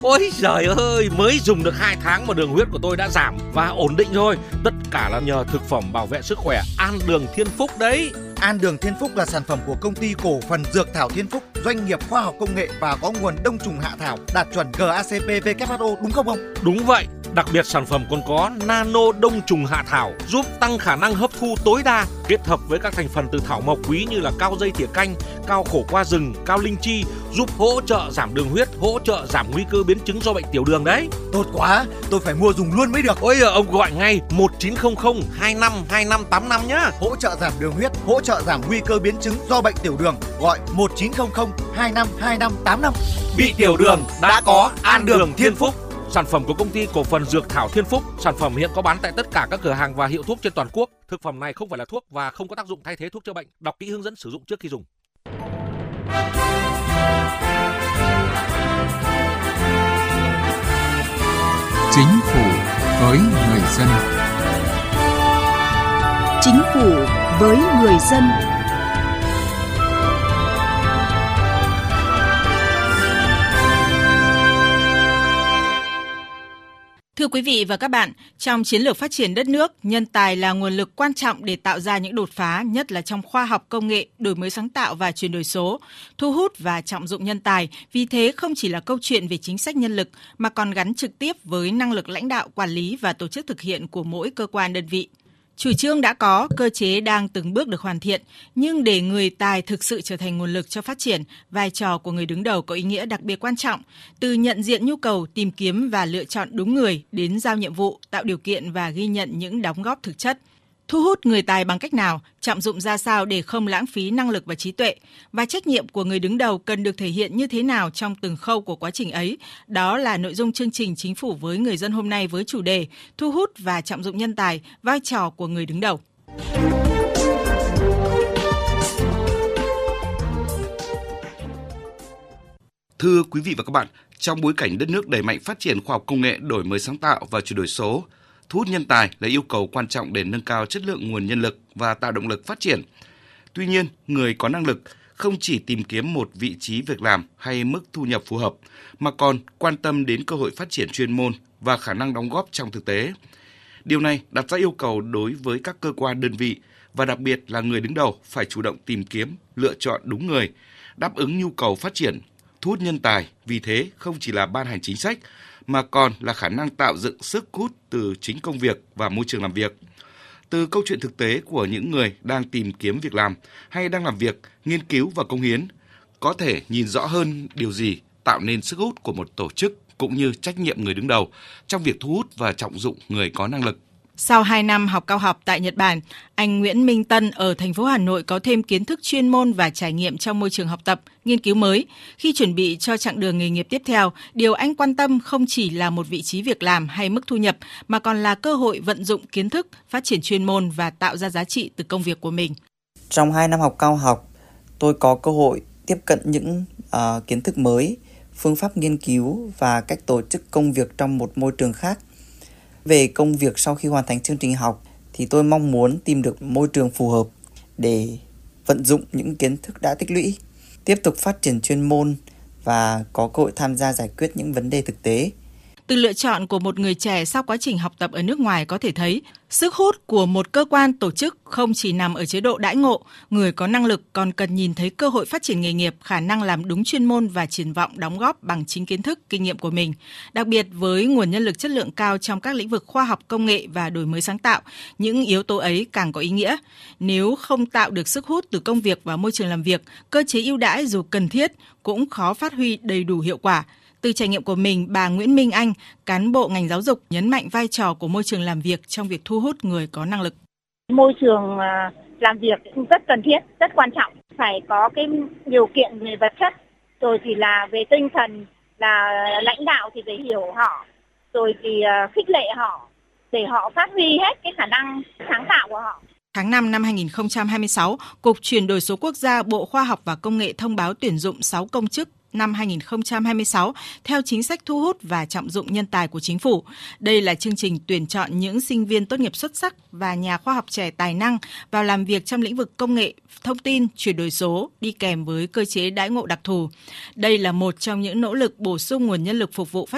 Ôi giời ơi, mới dùng được 2 tháng mà đường huyết của tôi đã giảm và ổn định rồi. Tất cả là nhờ thực phẩm bảo vệ sức khỏe An Đường Thiên Phúc đấy. An Đường Thiên Phúc là sản phẩm của công ty cổ phần Dược Thảo Thiên Phúc, doanh nghiệp khoa học công nghệ và có nguồn đông trùng hạ thảo đạt chuẩn GACP WHO, đúng không ông? Đúng vậy, đặc biệt sản phẩm còn có nano đông trùng hạ thảo giúp tăng khả năng hấp thu tối đa, kết hợp với các thành phần từ thảo mộc quý như là cao dây thìa canh, cao khổ qua rừng, cao linh chi, giúp hỗ trợ giảm đường huyết, hỗ trợ giảm nguy cơ biến chứng do bệnh tiểu đường đấy. Tốt quá, tôi phải mua dùng luôn mới được. Ôi giờ ông gọi ngay 1900 25 2585 nhá. Hỗ trợ giảm đường huyết, hỗ trợ giảm nguy cơ biến chứng do bệnh tiểu đường, gọi 1900 25 2585. Bị tiểu đường đã có An Đường Thiên Phúc. Sản phẩm của công ty cổ phần Dược Thảo Thiên Phúc. Sản phẩm hiện có bán tại tất cả các cửa hàng và hiệu thuốc trên toàn quốc. Thực phẩm này không phải là thuốc và không có tác dụng thay thế thuốc chữa bệnh. Đọc kỹ hướng dẫn sử dụng trước khi dùng. Chính phủ với người dân. Chính phủ với người dân. Thưa quý vị và các bạn, trong chiến lược phát triển đất nước, nhân tài là nguồn lực quan trọng để tạo ra những đột phá, nhất là trong khoa học công nghệ, đổi mới sáng tạo và chuyển đổi số. Thu hút và trọng dụng nhân tài, vì thế không chỉ là câu chuyện về chính sách nhân lực, mà còn gắn trực tiếp với năng lực lãnh đạo, quản lý và tổ chức thực hiện của mỗi cơ quan đơn vị. Chủ trương đã có, cơ chế đang từng bước được hoàn thiện, nhưng để người tài thực sự trở thành nguồn lực cho phát triển, vai trò của người đứng đầu có ý nghĩa đặc biệt quan trọng, từ nhận diện nhu cầu, tìm kiếm và lựa chọn đúng người đến giao nhiệm vụ, tạo điều kiện và ghi nhận những đóng góp thực chất. Thu hút người tài bằng cách nào, trọng dụng ra sao để không lãng phí năng lực và trí tuệ, và trách nhiệm của người đứng đầu cần được thể hiện như thế nào trong từng khâu của quá trình ấy. Đó là nội dung chương trình Chính phủ với người dân hôm nay với chủ đề Thu hút và trọng dụng nhân tài, vai trò của người đứng đầu. Thưa quý vị và các bạn, trong bối cảnh đất nước đẩy mạnh phát triển khoa học công nghệ, đổi mới sáng tạo và chuyển đổi số, thu hút nhân tài là yêu cầu quan trọng để nâng cao chất lượng nguồn nhân lực và tạo động lực phát triển. Tuy nhiên, người có năng lực không chỉ tìm kiếm một vị trí việc làm hay mức thu nhập phù hợp, mà còn quan tâm đến cơ hội phát triển chuyên môn và khả năng đóng góp trong thực tế. Điều này đặt ra yêu cầu đối với các cơ quan đơn vị và đặc biệt là người đứng đầu phải chủ động tìm kiếm, lựa chọn đúng người, đáp ứng nhu cầu phát triển. Thu hút nhân tài vì thế không chỉ là ban hành chính sách mà còn là khả năng tạo dựng sức hút từ chính công việc và môi trường làm việc. Từ câu chuyện thực tế của những người đang tìm kiếm việc làm hay đang làm việc, nghiên cứu và cống hiến, có thể nhìn rõ hơn điều gì tạo nên sức hút của một tổ chức cũng như trách nhiệm người đứng đầu trong việc thu hút và trọng dụng người có năng lực. Sau 2 năm học cao học tại Nhật Bản, anh Nguyễn Minh Tân ở thành phố Hà Nội có thêm kiến thức chuyên môn và trải nghiệm trong môi trường học tập, nghiên cứu mới. Khi chuẩn bị cho chặng đường nghề nghiệp tiếp theo, điều anh quan tâm không chỉ là một vị trí việc làm hay mức thu nhập, mà còn là cơ hội vận dụng kiến thức, phát triển chuyên môn và tạo ra giá trị từ công việc của mình. Trong 2 năm học cao học, tôi có cơ hội tiếp cận những kiến thức mới, phương pháp nghiên cứu và cách tổ chức công việc trong một môi trường khác. Về công việc sau khi hoàn thành chương trình học thì tôi mong muốn tìm được môi trường phù hợp để vận dụng những kiến thức đã tích lũy, tiếp tục phát triển chuyên môn và có cơ hội tham gia giải quyết những vấn đề thực tế. Từ lựa chọn của một người trẻ sau quá trình học tập ở nước ngoài có thể thấy, sức hút của một cơ quan tổ chức không chỉ nằm ở chế độ đãi ngộ, người có năng lực còn cần nhìn thấy cơ hội phát triển nghề nghiệp, khả năng làm đúng chuyên môn và triển vọng đóng góp bằng chính kiến thức, kinh nghiệm của mình. Đặc biệt với nguồn nhân lực chất lượng cao trong các lĩnh vực khoa học công nghệ và đổi mới sáng tạo, những yếu tố ấy càng có ý nghĩa. Nếu không tạo được sức hút từ công việc và môi trường làm việc, cơ chế ưu đãi dù cần thiết cũng khó phát huy đầy đủ hiệu quả. Từ trải nghiệm của mình, bà Nguyễn Minh Anh, cán bộ ngành giáo dục, nhấn mạnh vai trò của môi trường làm việc trong việc thu hút người có năng lực. Môi trường làm việc rất cần thiết, rất quan trọng. Phải có cái điều kiện về vật chất, rồi thì là về tinh thần, là lãnh đạo thì phải hiểu họ, rồi thì khích lệ họ, để họ phát huy hết cái khả năng sáng tạo của họ. Tháng 5 năm 2026, Cục Chuyển đổi số Quốc gia Bộ Khoa học và Công nghệ thông báo tuyển dụng 6 công chức năm 2026 theo chính sách thu hút và trọng dụng nhân tài của chính phủ. Đây là chương trình tuyển chọn những sinh viên tốt nghiệp xuất sắc và nhà khoa học trẻ tài năng vào làm việc trong lĩnh vực công nghệ, thông tin, chuyển đổi số, đi kèm với cơ chế đãi ngộ đặc thù. Đây là một trong những nỗ lực bổ sung nguồn nhân lực phục vụ phát